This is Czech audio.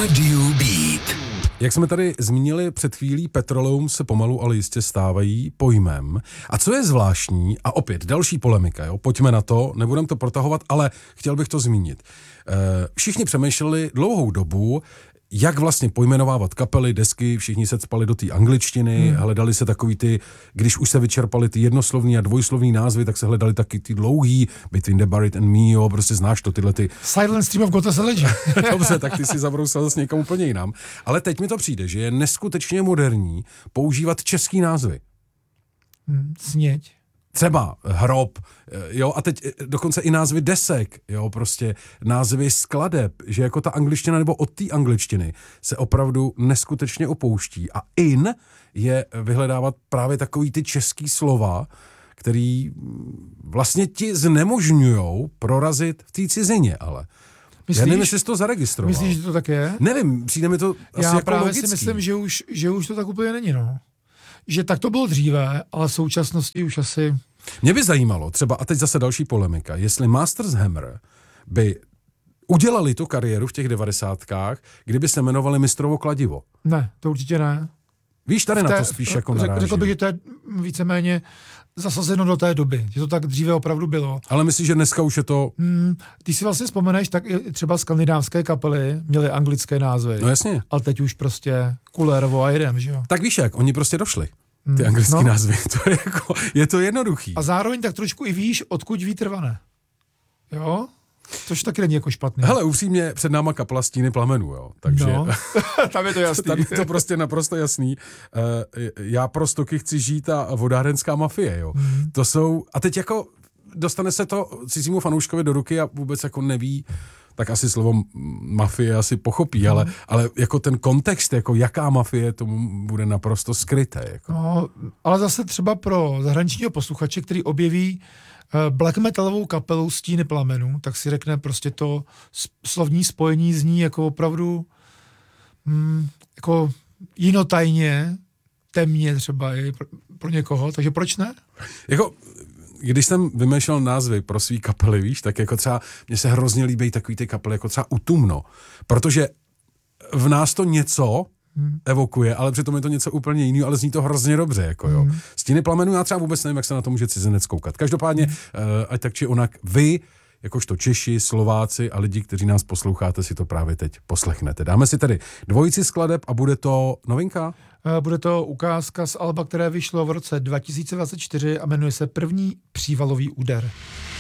Radio Beat. Jak jsme tady zmínili před chvílí, Petroleum se pomalu, ale jistě stávají pojmem. A co je zvláštní, a opět další polemika, jo? Pojďme na to, nebudem to protahovat, ale chtěl bych to zmínit. Všichni přemýšleli dlouhou dobu, jak vlastně pojmenovávat kapely, desky, všichni se cpali do té angličtiny, hledali se takový ty, když už se vyčerpali ty jednoslovní a dvojslovní názvy, tak se hledali taky ty dlouhý, Between the Buried and Me, jo, prostě znáš to, tyhle ty... Silent Stream of Gottes Legend. Dobře, tak ty si zabrousal zase někam úplně jinam. Ale teď mi to přijde, že je neskutečně moderní používat český názvy. Sněď. Třeba hrob, jo, a teď dokonce i názvy desek, jo, prostě názvy skladeb, že jako ta angličtina nebo od té angličtiny se opravdu neskutečně opouští. A in je vyhledávat právě takový ty český slova, který vlastně ti znemožňujou prorazit v té cizině, ale... Já nevím, jestli jsi to zaregistroval. Myslíš, že to tak je? Nevím, přijde mi to asi Já jako právě logický. si myslím, že už to tak úplně není, no. Že tak to bylo dříve, ale v současnosti už asi... Mě by zajímalo, třeba, a teď zase další polemika, jestli Masters Hammer by udělali tu kariéru v těch 90kách, kdyby se jmenovali Mistrovo kladivo. Ne, to určitě ne. Víš, tady na to spíš jako narážím. Řekl bych, že to je víceméně zasazeno do té doby, že to tak dříve opravdu bylo. Ale myslíš, že dneska už je to... Ty si vlastně vzpomeneš, tak i třeba skandinávské kapely měly anglické názvy. No jasně. Ale teď už prostě Kulerovo a jedem, že jo? Tak víš jak, oni prostě došli. Ty anglické názvy, to je jako, je to jednoduchý. A zároveň tak trošku i víš, odkud vítr vane. Jo? Což taky není jako špatný. Hele, upřímně, před náma kapela Stíny plamenů, jo. Takže No. Tam je to jasný. tam je to prostě naprosto jasný. Já pro stoky chci žít a vodárenská mafie, jo. To jsou, a teď jako dostane se to cizímu fanouškovi do ruky a vůbec jako neví, tak asi slovo mafie asi pochopí, ale jako ten kontext, jako jaká mafie, tomu bude naprosto skryté. Jako. No, ale zase třeba pro zahraničního posluchače, který objeví black metalovou kapelu Stíny plamenů, tak si řekne prostě to slovní spojení zní jako opravdu jako jinotajně, temně třeba i pro někoho, takže proč ne? Jako, když jsem vymýšlel názvy pro svý kapely, víš, tak jako třeba mně se hrozně líbí takový ty kapely, jako třeba Utumno, protože v nás to něco evokuje, ale přitom je to něco úplně jiného, ale zní to hrozně dobře, jako jo. Stíny plamenů, já třeba vůbec nevím, jak se na to může cizinec koukat. Každopádně, ať tak či onak, vy, jakožto Češi, Slováci a lidi, kteří nás posloucháte, si to právě teď poslechnete. Dáme si tedy dvojici skladeb a bude to novinka? Bude to ukázka z alba, které vyšlo v roce 2024 a jmenuje se První přívalový úder.